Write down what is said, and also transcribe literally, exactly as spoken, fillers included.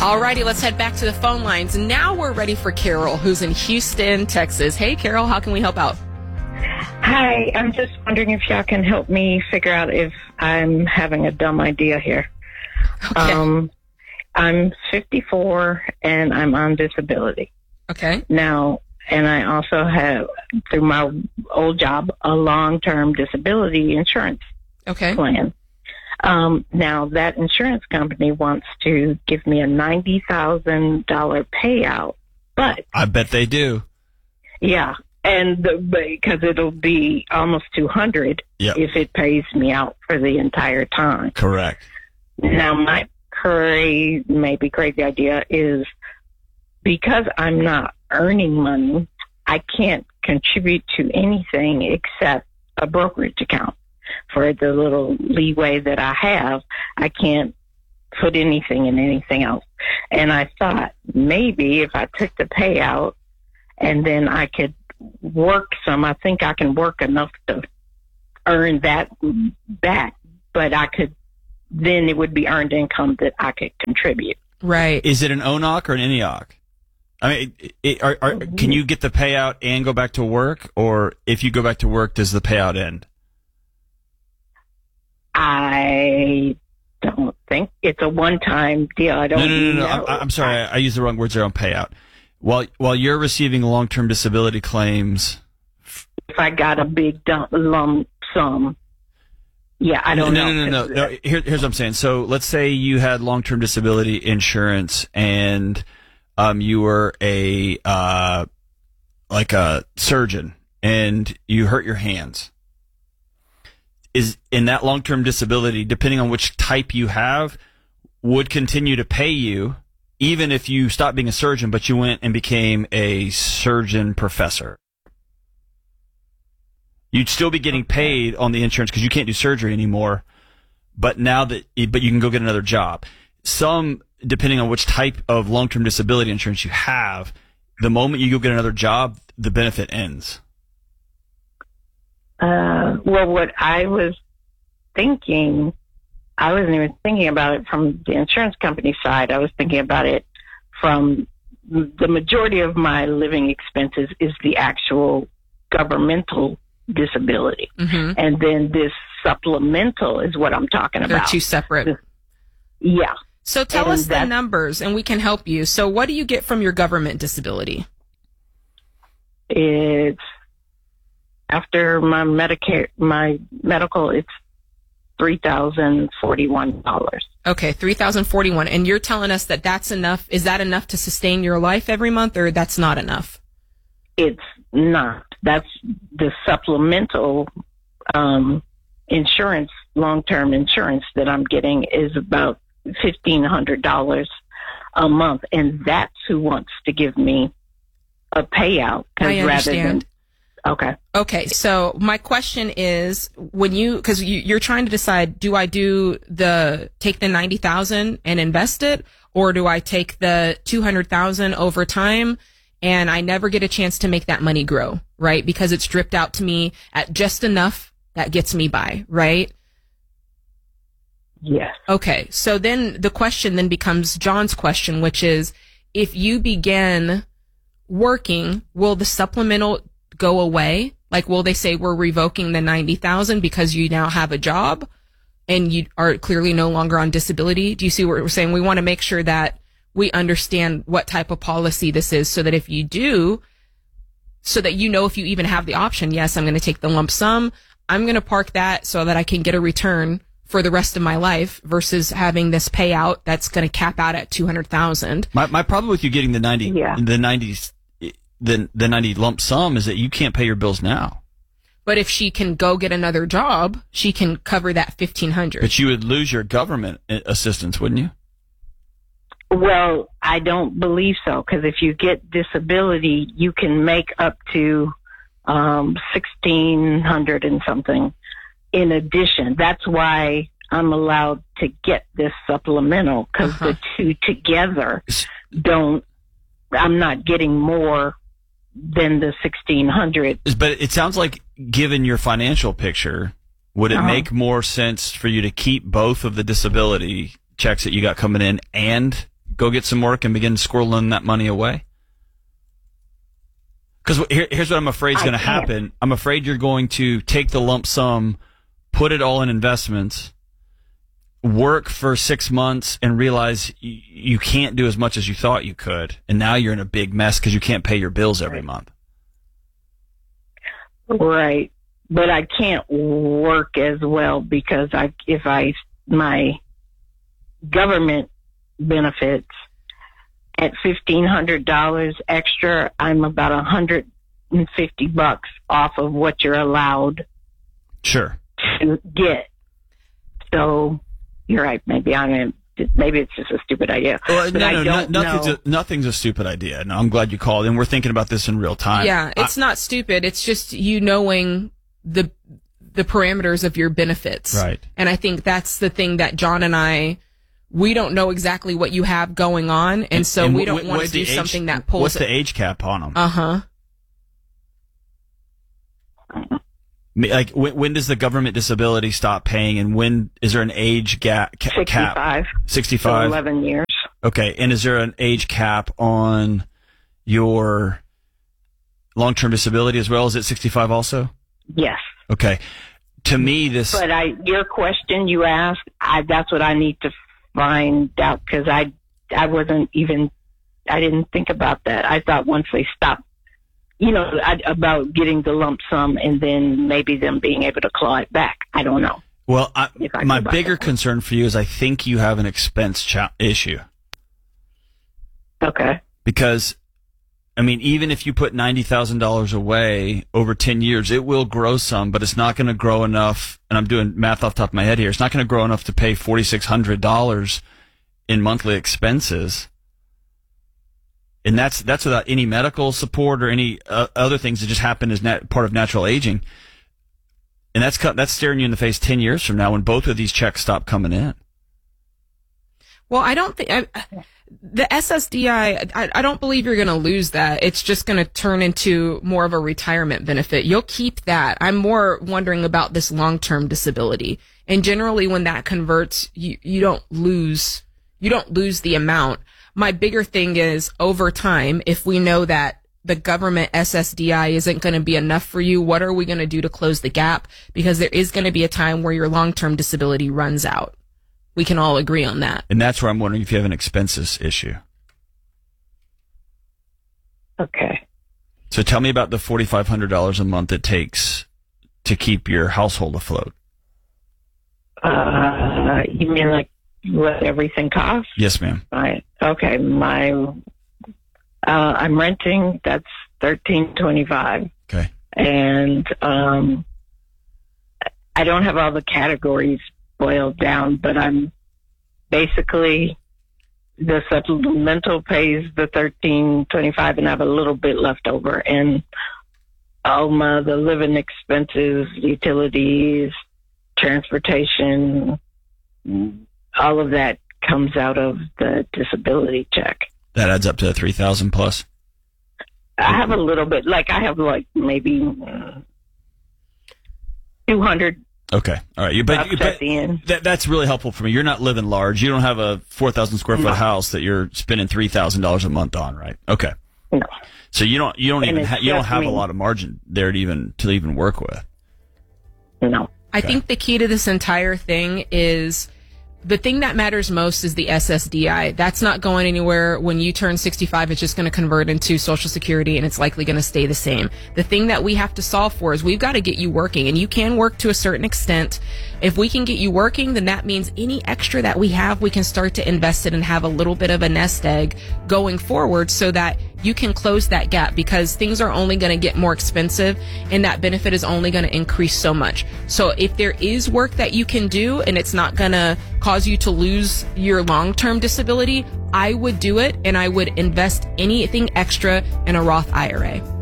All righty, let's head back to the phone lines. Now we're ready for Carol, who's in Houston, Texas. Hey, Carol, how can we help out? Hi, I'm just wondering if y'all can help me figure out if I'm having a dumb idea here. Okay. Um, I'm fifty-four and I'm on disability. Okay. Now, and I also have, through my old job, a long-term disability insurance Okay. plan. Um, now, that insurance company wants to give me a ninety thousand dollars payout, but... I bet they do. Yeah, and the, because it'll be almost two hundred Yep. if it pays me out for the entire time. Correct. Now, my crazy, maybe crazy idea is because I'm not earning money, I can't contribute to anything except a brokerage account. For the little leeway that I have, I can't put anything in anything else. And I thought maybe if I took the payout and then I could work some, I think I can work enough to earn that back, but I could, then it would be earned income that I could contribute. Right. Is it an O N O C or an N E O C? I mean, it, it, are, are, can you get the payout and go back to work? Or if you go back to work, does the payout end? I don't think it's a one-time deal. I don't No, no, no, no. know. I'm, I'm sorry. I, I used the wrong words there on payout. While while you're receiving long-term disability claims, If I got a big dump, lump sum, yeah, I don't no, know. No, no, no, no. Here, here's what I'm saying. So let's say you had long-term disability insurance and um, you were a uh, like a surgeon and you hurt your hands. Is in that long-term disability, depending on which type you have, would continue to pay you even if you stopped being a surgeon, but you went and became a surgeon professor. You'd still be getting paid on the insurance because you can't do surgery anymore. But now that, but you can go get another job. Some, depending on which type of long-term disability insurance you have, the moment you go get another job, the benefit ends. Uh, well, what I was thinking, I wasn't even thinking about it from the insurance company side. I was thinking about it from the majority of my living expenses is the actual governmental disability. Mm-hmm. And then this supplemental is what I'm talking They're about. two separate. Yeah. So tell And us the that- numbers and we can help you. So what do you get from your government disability? It's after my Medicare, my medical, it's three thousand forty-one dollars. Okay, three thousand forty-one. And you're telling us that that's enough. Is that enough to sustain your life every month, or that's not enough? It's not. That's the supplemental um, insurance, long-term insurance that I'm getting is about fifteen hundred dollars a month. And that's who wants to give me a payout. 'cause I understand. Rather than, okay. Okay, so my question is, when you, because you, you're trying to decide, do I do the take the ninety thousand and invest it, or do I take the two hundred thousand over time and I never get a chance to make that money grow, right? Because it's dripped out to me at just enough that gets me by, right? Yes. Okay, so then the question then becomes John's question, which is, if you begin working, will the supplemental go away? Like, will they say we're revoking the ninety thousand because you now have a job and you are clearly no longer on disability? Do you see what we're saying? We want to make sure that we understand what type of policy this is so that if you do, so that you know if you even have the option, yes, I'm going to take the lump sum. I'm going to park that so that I can get a return for the rest of my life versus having this payout that's going to cap out at two hundred thousand. My my problem with you getting the ninety, Yeah. the nineties, the the ninety lump sum is that you can't pay your bills now. But if she can go get another job, she can cover that fifteen hundred. But you would lose your government assistance, wouldn't you? Well, I don't believe so, because if you get disability, you can make up to um, sixteen hundred and something in addition. That's why I'm allowed to get this supplemental, because Uh-huh. the two together don't. I'm not getting more than the sixteen hundred. But it sounds like, given your financial picture, would it Uh-huh. make more sense for you to keep both of the disability checks that you got coming in and go get some work and begin squirreling that money away? Because here, here's what I'm afraid is going to happen. I'm afraid you're going to take the lump sum, put it all in investments, work for six months, and realize you, you can't do as much as you thought you could. And now you're in a big mess because you can't pay your bills every month. Right. But I can't work as well because I, if I, my government benefits at fifteen hundred dollars extra, I'm about one hundred fifty bucks off of what you're allowed sure to get. So you're right. Maybe I'm maybe it's just a stupid idea. Well, but no, I no, don't no, nothing's, know. a, nothing's a stupid idea. No, I'm glad you called, and we're thinking about this in real time. Yeah, it's I, not stupid. It's just you knowing the the parameters of your benefits. Right. And I think that's the thing that John and I, we don't know exactly what you have going on, and, and so and we don't w- want to do age, something that pulls. What's it. the age cap on them? Uh huh. Like when, when does the government disability stop paying, and when is there an age gap ca- Sixty-five. cap? Sixty-five. So Eleven years. Okay, and is there an age cap on your long-term disability as well? Is it sixty-five also? Yes. Okay. To me, this. But I, your question you asked, I, that's what I need to find out because I, I wasn't even, I didn't think about that. I thought once they stopped, you know, I, about getting the lump sum and then maybe them being able to claw it back. I don't know. Well, I, I my bigger concern for you is I think you have an expense cha- issue. Okay. Because, I mean, even if you put ninety thousand dollars away over ten years, it will grow some, but it's not going to grow enough. And I'm doing math off the top of my head here. It's not going to grow enough to pay four thousand six hundred dollars in monthly expenses. And that's, that's without any medical support or any uh, other things that just happen as nat- part of natural aging. And that's, that's staring you in the face ten years from now when both of these checks stop coming in. Well, I don't think I, the S S D I, I, I don't believe you're going to lose that. It's just going to turn into more of a retirement benefit. You'll keep that. I'm more wondering about this long-term disability. And generally when that converts, you, you don't lose, you don't lose the amount. My bigger thing is over time, if we know that the government S S D I isn't going to be enough for you, what are we going to do to close the gap? Because there is going to be a time where your long-term disability runs out. We can all agree on that. And that's where I'm wondering if you have an expenses issue. Okay. So tell me about the four thousand five hundred dollars a month it takes to keep your household afloat. Uh, you mean like what everything costs? Yes, ma'am. Right. Okay. My, uh, I'm renting. That's thirteen twenty-five. Okay. And um, I don't have all the categories boiled down, but I'm basically the supplemental pays the thirteen twenty-five, and I have a little bit left over, and all my the living expenses, utilities, transportation, all of that comes out of the disability check. That adds up to three thousand plus. I have a little bit, like I have like maybe uh, two hundred. Okay. All right. You, but, Bucks but at the end. That, that's really helpful for me. You're not living large. You don't have a four thousand square foot No. house that you're spending three thousand dollars a month on, right? Okay. No. So you don't, you don't And even, it's ha- you don't just have me. a lot of margin there to even, to even work with. No. I Okay. think the key to this entire thing is the thing that matters most is the S S D I. That's not going anywhere. When you turn sixty-five, it's just going to convert into Social Security, and it's likely going to stay the same. The thing that we have to solve for is we've got to get you working, and you can work to a certain extent. If we can get you working, then that means any extra that we have, we can start to invest it and have a little bit of a nest egg going forward so that you can close that gap, because things are only going to get more expensive and that benefit is only going to increase so much. So if there is work that you can do and it's not going to cause you to lose your long-term disability, I would do it, and I would invest anything extra in a Roth I R A.